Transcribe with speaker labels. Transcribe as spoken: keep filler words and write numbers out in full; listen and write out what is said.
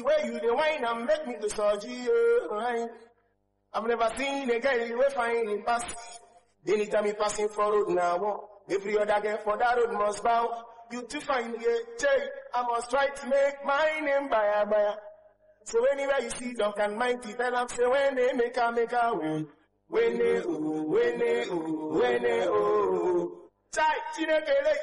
Speaker 1: way you the wine and make me to surgery, oh, I've never seen a girl you will find in pass. Anytime me passing for road now, every other girl for that road must bow. You to find yeah, Jay, I must try to make my name by a buyer. So anywhere you see Duncan Mighty, tell them say when they make a make a win. When they oh, when they oh, when they oh. Chai, chinekele.